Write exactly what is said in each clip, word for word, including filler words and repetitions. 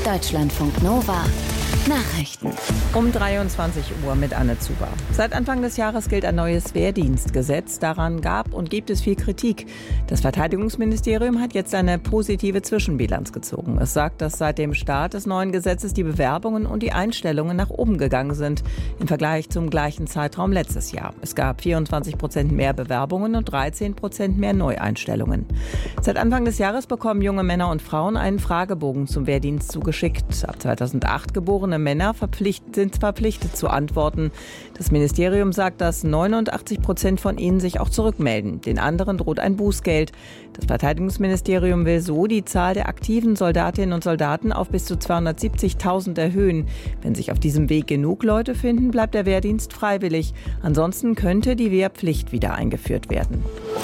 Deutschlandfunk Nova Nachrichten. Um dreiundzwanzig Uhr mit Anne Zuber. Seit Anfang des Jahres gilt ein neues Wehrdienstgesetz. Daran gab und gibt es viel Kritik. Das Verteidigungsministerium hat jetzt eine positive Zwischenbilanz gezogen. Es sagt, dass seit dem Start des neuen Gesetzes die Bewerbungen und die Einstellungen nach oben gegangen sind im Vergleich zum gleichen Zeitraum letztes Jahr. Es gab vierundzwanzig Prozent mehr Bewerbungen und dreizehn Prozent mehr Neueinstellungen. Seit Anfang des Jahres bekommen junge Männer und Frauen einen Fragebogen zum Wehrdienst zugeschickt. Ab zweitausendacht geborene Männer verpflicht, sind verpflichtet zu antworten. Das Ministerium sagt, dass neunundachtzig Prozent von ihnen sich auch zurückmelden. Den anderen droht ein Bußgeld. Das Verteidigungsministerium will so die Zahl der aktiven Soldatinnen und Soldaten auf bis zu zweihundertsiebzigtausend erhöhen. Wenn sich auf diesem Weg genug Leute finden, bleibt der Wehrdienst freiwillig. Ansonsten könnte die Wehrpflicht wieder eingeführt werden.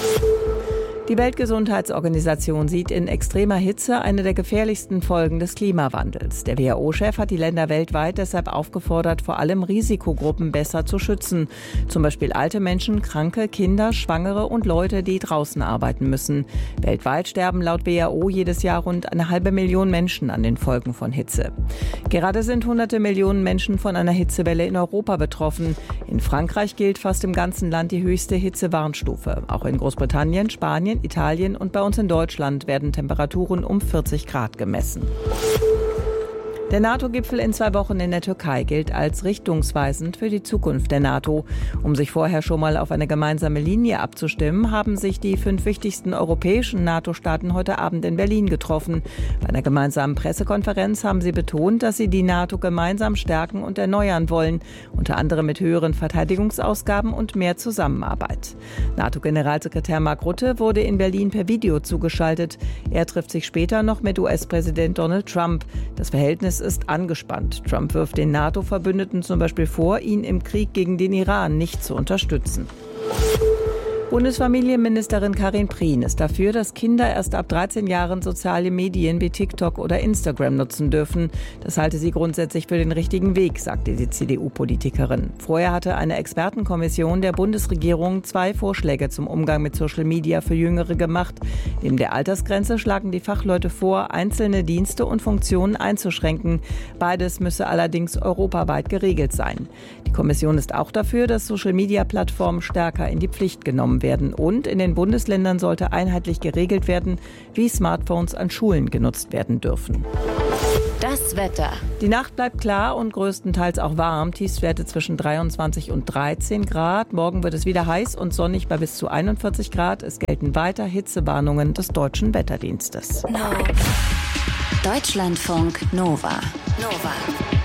Die Weltgesundheitsorganisation sieht in extremer Hitze eine der gefährlichsten Folgen des Klimawandels. Der W H O-Chef hat die Länder weltweit deshalb aufgefordert, vor allem Risikogruppen besser zu schützen. Zum Beispiel alte Menschen, Kranke, Kinder, Schwangere und Leute, die draußen arbeiten müssen. Weltweit sterben laut W H O jedes Jahr rund eine halbe Million Menschen an den Folgen von Hitze. Gerade sind hunderte Millionen Menschen von einer Hitzewelle in Europa betroffen. In Frankreich gilt fast im ganzen Land die höchste Hitzewarnstufe. Auch in Großbritannien, Spanien, Italien und bei uns in Deutschland werden Temperaturen um vierzig Grad gemessen. Der NATO-Gipfel in zwei Wochen in der Türkei gilt als richtungsweisend für die Zukunft der NATO. Um sich vorher schon mal auf eine gemeinsame Linie abzustimmen, haben sich die fünf wichtigsten europäischen NATO-Staaten heute Abend in Berlin getroffen. Bei einer gemeinsamen Pressekonferenz haben sie betont, dass sie die NATO gemeinsam stärken und erneuern wollen, unter anderem mit höheren Verteidigungsausgaben und mehr Zusammenarbeit. NATO-Generalsekretär Mark Rutte wurde in Berlin per Video zugeschaltet. Er trifft sich später noch mit U S-Präsident Donald Trump. Das Verhältnis ist angespannt. Trump wirft den NATO-Verbündeten zum Beispiel vor, ihn im Krieg gegen den Iran nicht zu unterstützen. Bundesfamilienministerin Karin Prien ist dafür, dass Kinder erst ab dreizehn Jahren soziale Medien wie TikTok oder Instagram nutzen dürfen. Das halte sie grundsätzlich für den richtigen Weg, sagte die C D U-Politikerin. Vorher hatte eine Expertenkommission der Bundesregierung zwei Vorschläge zum Umgang mit Social Media für Jüngere gemacht. Neben der Altersgrenze schlagen die Fachleute vor, einzelne Dienste und Funktionen einzuschränken. Beides müsse allerdings europaweit geregelt sein. Die Kommission ist auch dafür, dass Social-Media-Plattformen stärker in die Pflicht genommen werden. Und in den Bundesländern sollte einheitlich geregelt werden, wie Smartphones an Schulen genutzt werden dürfen. Das Wetter. Die Nacht bleibt klar und größtenteils auch warm. Tiefstwerte zwischen dreiundzwanzig und dreizehn Grad. Morgen wird es wieder heiß und sonnig bei bis zu einundvierzig Grad. Es gelten weiter Hitzewarnungen des Deutschen Wetterdienstes. No. Deutschlandfunk Nova. Nova.